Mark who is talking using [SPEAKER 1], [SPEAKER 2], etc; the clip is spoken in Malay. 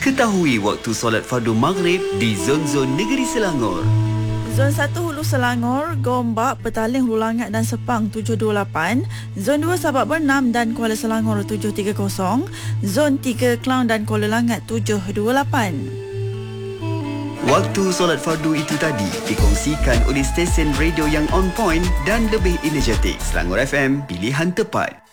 [SPEAKER 1] Ketahui waktu solat fardu maghrib di zon-zon negeri Selangor.
[SPEAKER 2] Zon 1 Hulu Selangor, Gombak, Petaling, Hulu Langat dan Sepang 728. Zon 2 Sabak Bernam dan Kuala Selangor 730. Zon 3 Klang dan Kuala Langat 728.
[SPEAKER 1] Waktu solat fardu itu tadi dikongsikan oleh stesen radio yang on point dan lebih energetik. Selangor FM, pilihan tepat.